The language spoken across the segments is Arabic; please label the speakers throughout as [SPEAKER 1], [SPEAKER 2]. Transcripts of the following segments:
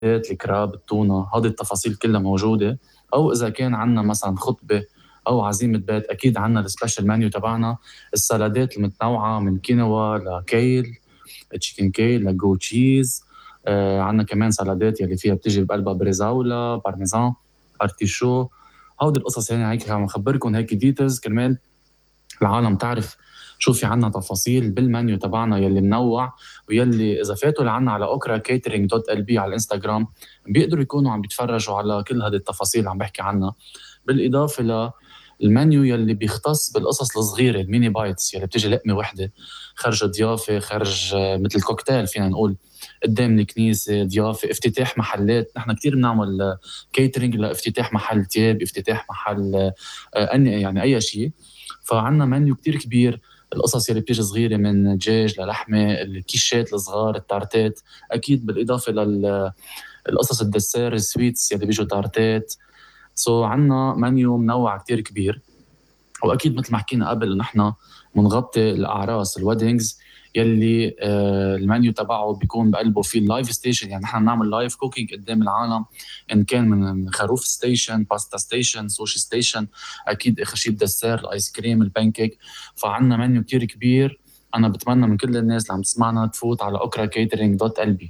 [SPEAKER 1] الكراب، التونة، هذه التفاصيل كلها موجودة. أو إذا كان عنا مثلا خطبة أو عزيمة بيت، أكيد عنا السبيشال منيو تبعنا، السلادات المتنوعة من كينوا لكيل، تشيكن كيل لجو تشيز. عنا كمان سلادات يلي فيها بتجي بقلبها بريزاولا، بارميزان، ارتيشو. هودي القصص يعني هيك عم خبركم هيك ديتيلز كرمال العالم تعرف شو في عنا تفاصيل بالمنيو تبعنا يلي منوع، ويلي إذا فاتوا لعنا على okra-catering.lb على الانستغرام بيقدروا يكونوا عم بيتفرجوا على كل هذه التفاصيل اللي عم بحكي عنها. بالإضافة للمنيو يلي بيختص بالقصص الصغيرة، الميني بايتس يلي بتجي لقمة وحدة، خرج ضيافة، خرج مثل كوكتيل فينا نقول، قدام الكنيسة، ضيافة، افتتاح محلات. نحن كتير بنعمل كيترينج لافتتاح محل تياب، افتتاح محل يعني أي شيء. فعنا منيو كتير كبير. القصص يلي بتيجي صغيرة من دجاج للحمة، الكيشات الصغار، التارتات، أكيد بالإضافة للقصص الدسير، السويتس يلي بيجوا تارتات. عنا منيو منوع كتير كبير. وأكيد مثل ما حكينا قبل نحن منغطي الأعراس، الويدنجز، يلي المنيو تبعه بيكون بقلبه فيه اللايف ستيشن. يعني نحن بنعمل لايف كوكينج قدام العالم، إن كان من خروف ستيشن، باستا ستيشن، سوشي ستيشن، أكيد آخر شيء الدسير، الآيس كريم، البانكيك. فعنا منيو كتير كبير. أنا بتمنى من كل الناس اللي عم تسمعنا تفوت على okra-catering.lb.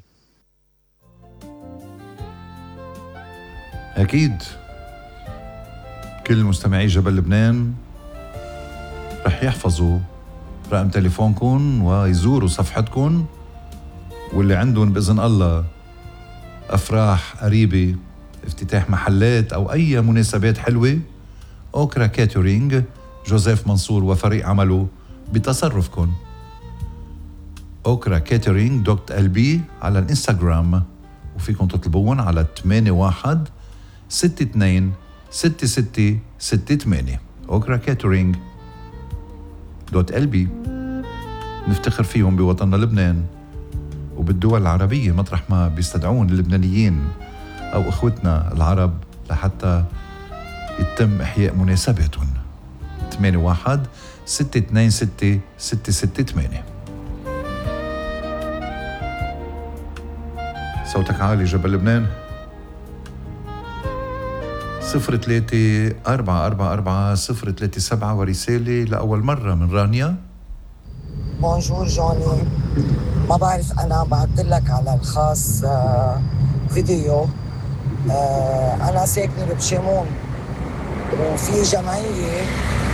[SPEAKER 2] أكيد كل مستمعي جبل لبنان رح يحفظوا رقم تليفونكم ويزوروا صفحتكم، واللي عندهم بإذن الله أفراح قريبة، افتتاح محلات أو أي مناسبات حلوة، أوكرا كاترينج، جوزيف منصور وفريق عمله بتصرفكم. okra-catering.lb على الانستغرام، وفيكم تطلبون على 81626668. okra-catering.lb. نفتخر فيهم بوطننا لبنان وبالدول العربية مطرح ما بيستدعون اللبنانيين أو إخوتنا العرب لحتى يتم إحياء مناسباتهم. 81626668. صوتك عالي جبل لبنان. 03-444-037 ورسالة لأول مرة من رانيا.
[SPEAKER 3] بونجور جوني، ما بعرف أنا بعتلك على الخاص فيديو. أنا ساكنة بشمون، وفي جمعية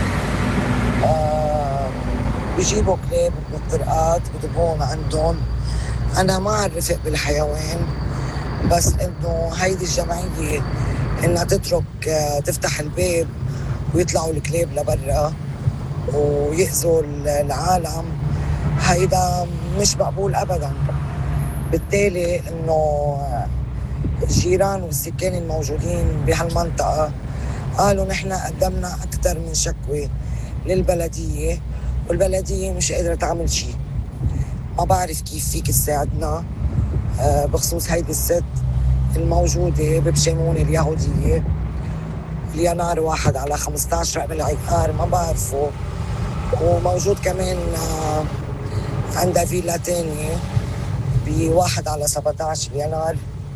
[SPEAKER 3] بيجيبوا كلاب بالطرقات بدبون عندهم. أنا ما أعرف بالحيوان، بس إنه هيدي الجمعية إنها تفتح الباب ويطلعوا الكلاب لبرا ويأذوا العالم، هيدا مش مقبول أبدا. بالتالي إنه الجيران والسكان الموجودين بهالمنطقة قالوا نحن قدمنا أكثر من شكوى للبلدية، والبلدية مش قادرة تعمل شيء. ما بعرف كيف فيك تساعدنا بخصوص هيدي الست الموجودة ببشمون اليهودية. الينار 1/15 رقم العقار ما بعرفه. وموجود كمان عندها فيلا تانية ب1/17 يناير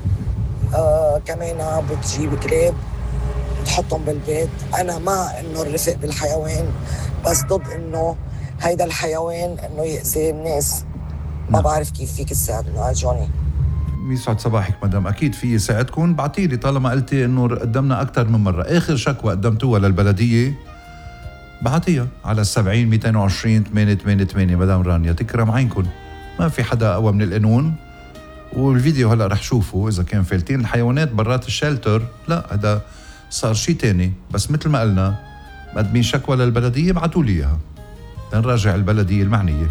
[SPEAKER 3] كمان بتجيب كلاب تحطهم بالبيت. أنا مع إنه الرفق بالحيوان، بس ضد إنه هيدا الحيوان إنه يأذي الناس. ما بعرف كيف فيك تساعدنا جوني.
[SPEAKER 2] يسعد صباحك مدام. أكيد في ساعدكم، بعتيلي طالما قلتي إنه قدمنا أكتر من مرة. آخر شكوى قدمتوها للبلدية بعتيها على 70-220-888. مدام رانيا تكرم عينكم، ما في حدا أقوى من القانون. والفيديو هلأ رح شوفوا إذا كان فالتين الحيوانات برات الشلتر، لا هذا صار شي تاني. بس مثل ما قلنا مقدمين شكوى للبلدية بعتولي إياها لنراجع البلدية المعنية.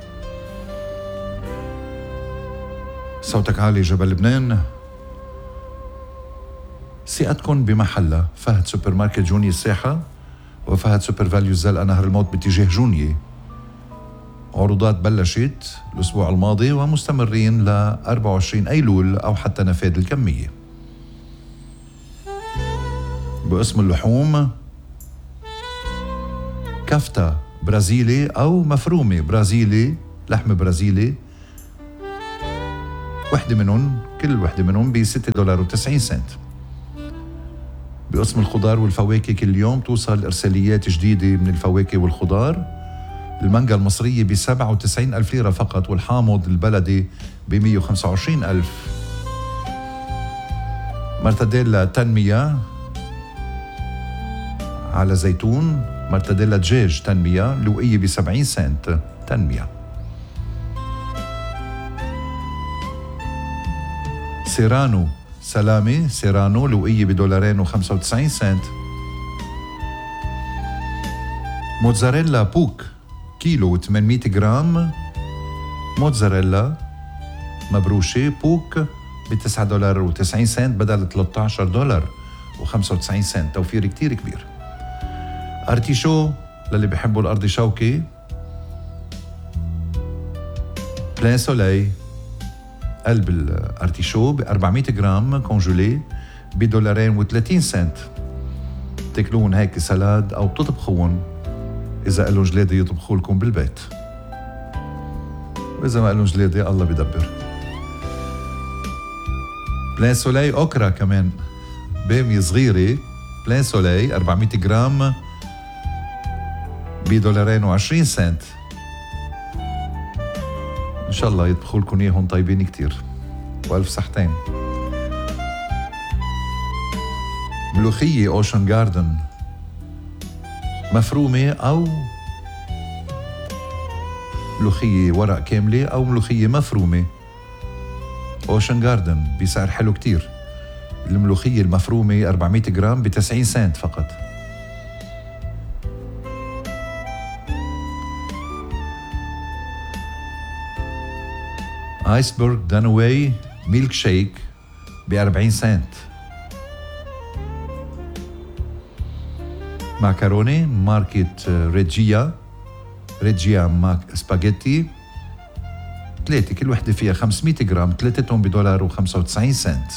[SPEAKER 2] صوتك عالي جبل لبنان. ثقتكم بمحلة فهد سوبر ماركت جوني الساحة وفهد سوبر فاليو زلقة نهر الموت باتجاه جونية. عروضات بلشت الأسبوع الماضي ومستمرين ل 24 أيلول أو حتى نفاذ الكمية. باسم اللحوم كفتة برازيلي أو مفرومة برازيلي، لحم برازيلي، وحدة منهم كل وحدة منهم ب $6.90. بقسم الخضار والفواكه كل يوم توصل إرساليات جديدة من الفواكه والخضار. المانجا المصرية ب97,000 ليرة فقط، والحامض البلدي ب125,000. مرتديلا تنمية على زيتون، مرتديلا دجاج تنمية لوقية ب70 سنت تنمية. سيرانو سلامي سيرانو لوقية $2.95. موتزاريلا بوك كيلو 800 جرام موتزاريلا مبروشة بوك $9.90 بدل $13.95. توفير كتير كبير. ارتيشو للي بيحبوا الأرضشوكي بلان سولي، قلب الارتيشو ب 400 جرام كونجولي $2.30. تاكلون هيك سلاد أو بتطبخون إذا قالوا جلادة يطبخوا لكم بالبيت، وإذا ما قالوا جلادة الله بدبر. بلان سولي أوكرا كمان بامية صغيرة بلان سولي 400 جرام $2.20. إن شاء الله يطبخوا لكم إياهم طيبين كتير وألف صحتين. ملوخية أوشن جاردن مفرومة أو ملوخية ورق كاملة أو ملوخية مفرومة أوشن جاردن بسعر حلو كتير. الملوخية المفرومة 400 جرام ب90 سنت فقط. آيسبرغ دانوي ميلك شيك ب40 سنت. معكرونة ماركة ريجيا ماك سباجيتي 3 كل وحدة فيها 500 جرام، 3 $1.95.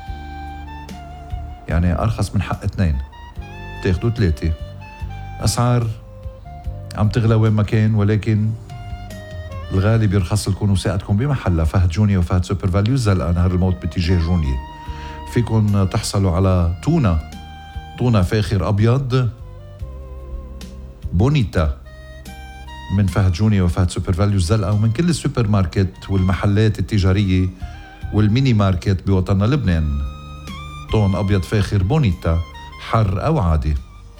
[SPEAKER 2] يعني أرخص من حق 2 تاخدوا 3. أسعار عم تغلى وين ما كان، ولكن الغالي بيرخص لكم وساعتكم بمحلها. فهد جوني وفهد سوبر فاليو زلقة نهر الموت باتجاه جوني. فيكن تحصلوا على تونة فاخر أبيض بونيتا من فهد جوني وفهد سوبر فاليو زلقة، ومن كل السوبر ماركت والمحلات التجارية والميني ماركت بوطننا لبنان. طون أبيض فاخر بونيتا حر أو عادي.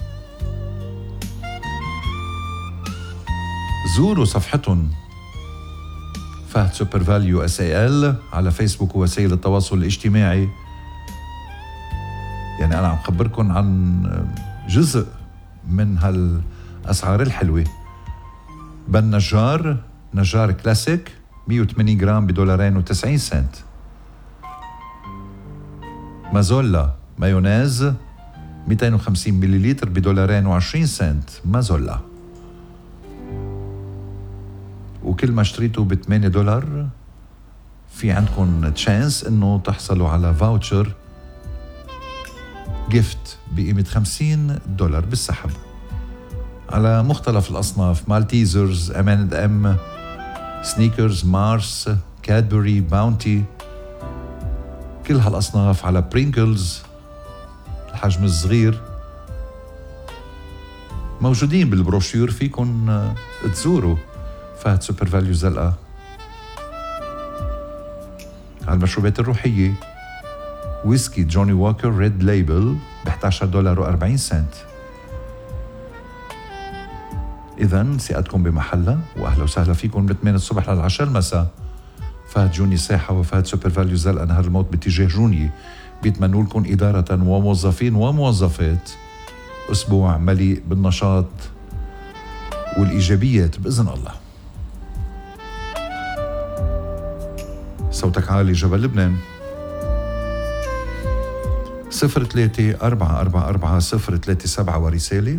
[SPEAKER 2] زوروا صفحتهم فهد سوبر فاليو SAL على فيسبوك ووسائل التواصل الاجتماعي. يعني أنا عم خبركم عن جزء من هالأسعار الحلوة. بن نجار كلاسيك 180 جرام $2.90. مازولا مايونيز 250 مليلتر $2.20. مازولا. وكل ما اشتريتوا $8 في عندكم تشانس انه تحصلوا على فاوتشر جيفت بقيمة $50 بالسحب على مختلف الأصناف: مالتيزرز، M&M، سنيكرز، مارس، كادبري، باونتي، كل هالأصناف، على برينكلز الحجم الصغير. موجودين بالبروشيور، فيكن تزوروا فهد سوبر فاليو زلقة. على المشروبات الروحية: ويسكي جوني ووكر ريد ليبل $11.40. إذن ثقتكم بمحلها، وأهلا وسهلا فيكم من 8 الصبح ل10 المساء. فهد جوني ساحة وفهد سوبر فاليو زلقة نهر الموت باتجاه جوني بيتمنوا لكم إدارة وموظفين وموظفات أسبوع مليء بالنشاط والإيجابيات بإذن الله. صوتك عالي جبل لبنان. 03-444-037 ورسالة.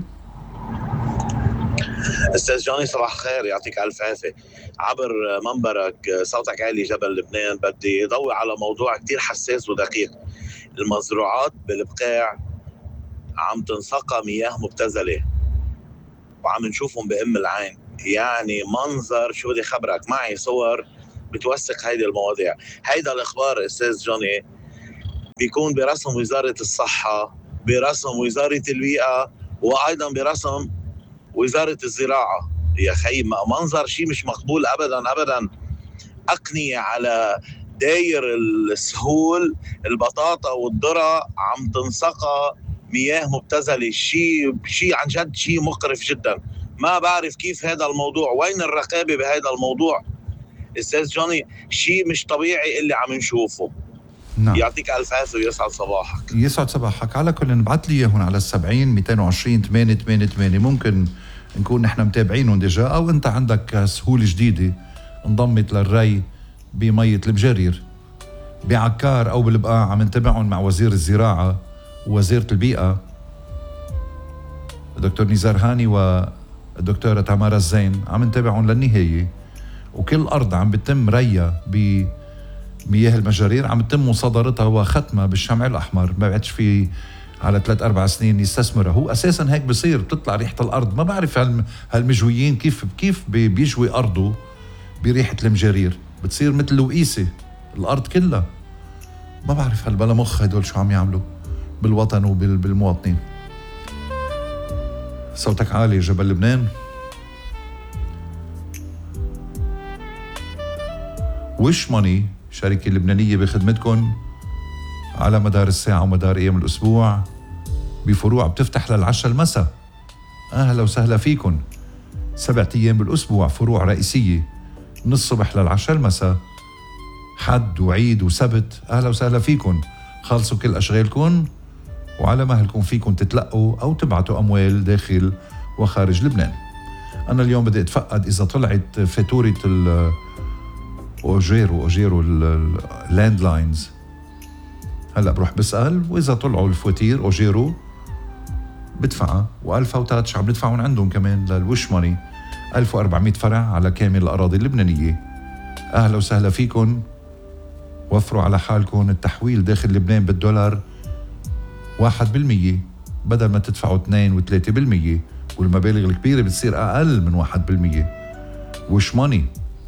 [SPEAKER 4] استاذ جوني صباح الخير، يعطيك الف عافيه. عبر منبرك صوتك عالي جبل لبنان، بدي ضوي على موضوع كتير حساس ودقيق. المزروعات بالبقاع عم تنسقى مياه مبتذله وعم نشوفهم بأم العين. يعني منظر، شو بدي خبرك، معي صور بتوثق هيدي المواضيع. هيدا الإخبار أستاذ جوني بيكون برسم وزارة الصحة، برسم وزارة البيئة، وأيضا برسم وزارة الزراعة. يا خي منظر شيء مش مقبول أبدا أبدا. أقنية على داير السهول، البطاطا والذرة عم تنسقى مياه مبتذلة. شيء عن جد شيء مقرف جدا. ما بعرف كيف هذا الموضوع، وين الرقابة بهذا الموضوع أستاذ جوني؟ شيء مش طبيعي اللي عم نشوفه.
[SPEAKER 2] نعم.
[SPEAKER 4] يعطيك ألف عافية ويسعد صباحك.
[SPEAKER 2] يسعد صباحك. على كل نبعت لي هون على 70-220-888. ممكن نكون نحن متابعينهم ديجا، أو أنت عندك سهولة جديدة انضمت للري بمية المجرير بعكار أو بالبقاع. عم نتابعهم مع وزير الزراعة ووزيرة البيئة الدكتور نزار هاني والدكتورة تامارا الزين. عم نتابعهم للنهاية، وكل أرض عم بتم ريها بمياه المجارير عم بتم مصادرتها وختمها بالشمع الأحمر. ما بعدش في على 3-4 سنين يستثمرها. هو أساسا هيك بصير، بتطلع ريحة الأرض. ما بعرف هالمجويين كيف بيجوي أرضه بريحة المجارير. بتصير مثل لوئيسة الأرض كلها. ما بعرف هالبلا مخ هدول شو عم يعملوا بالوطن وبالمواطنين. صوتك عالي جبل لبنان. وش ماني شركة لبنانية بخدمتكم على مدار الساعة ومدار أيام الأسبوع بفروع بتفتح للعشاء المساء. أهلا وسهلا فيكم. 7 أيام بالأسبوع، فروع رئيسية من الصبح للعشاء المساء، حد وعيد وسبت. أهلا وسهلا فيكم. خلصوا كل أشغالكم، وعلى مهلكم فيكم تتلقوا أو تبعتوا أموال داخل وخارج لبنان. أنا اليوم بدي أتفقد إذا طلعت فاتورة أوجيرو اللاند لاينز. هلأ بروح بسأل، وإذا طلعوا الفواتير أوجيرو بدفعها. و1003 شعب بدفعون عندهم كمان للوش ماني. 1400 فرع على كامل الأراضي اللبنانية. أهلا وسهلا فيكم. وفروا على حالكم. التحويل داخل لبنان بالدولار 1%، بدل ما تدفعوا 2 و3%، والمبالغ الكبيرة بتصير أقل من 1%. وش ماني،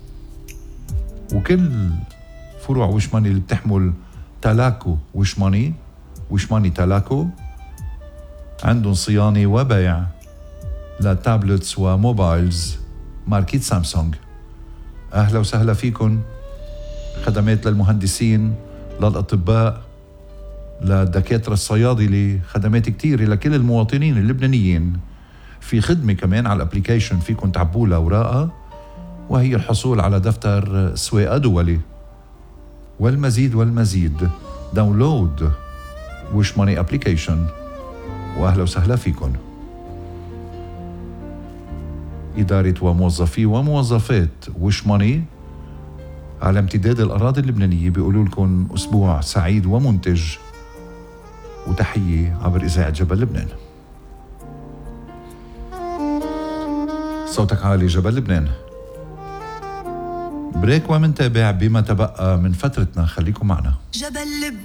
[SPEAKER 2] وكل فروع وش ماني اللي بتحمل تلاكو وش ماني تلاكو عندهم صيانة وبيع لتابلتس وموبايلز ماركة سامسونج. أهلا وسهلا فيكم. خدمات للمهندسين، للأطباء، للدكاترة الصيادلة، خدمات كتيرة لكل المواطنين اللبنانيين. في خدمة كمان على الابليكيشن فيكم تعبوا لها أوراقها، وهي الحصول على دفتر سواقة دولي. والمزيد داونلود وش ماني ابليكيشن. وأهلا وسهلا فيكم. إدارة وموظفي وموظفات وش ماني على امتداد الأراضي اللبنانية بيقولوا لكم أسبوع سعيد ومنتج، وتحية عبر إذاعة جبل لبنان. صوتك عالي جبل لبنان. بريك ومنتابع بما تبقى من فترتنا. خليكم معنا. جبل لبنان.